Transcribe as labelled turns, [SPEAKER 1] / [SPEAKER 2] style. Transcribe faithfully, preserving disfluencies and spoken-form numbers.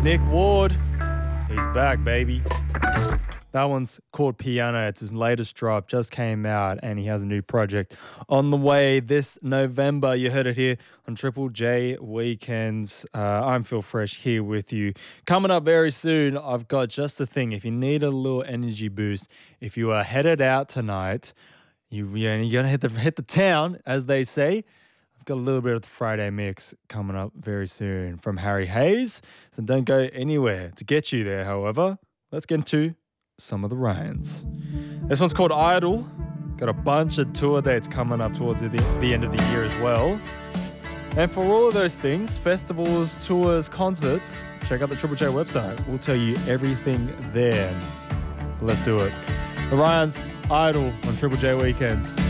[SPEAKER 1] Nick Ward, he's back, baby. That one's called Piano. It's his latest drop, just came out, and he has a new project on the way this November. You heard it here on Triple J Weekends. Uh, I'm Phil Fresh here with you. Coming up very soon, I've got just the thing. If you need a little energy boost, if you are headed out tonight, you, you're going to hit the, hit the town, as they say. I've got a little bit of the Friday mix coming up very soon from Harry Hayes. So don't go anywhere to get you there, however. Let's get into some of the Ryans. This one's called Idol. Got a bunch of tour dates coming up towards the, the end of the year as well. And for all of those things, festivals, tours, concerts, check out the Triple J website. We'll tell you everything there. But let's do it. The Ryans, Idol on Triple J Weekends.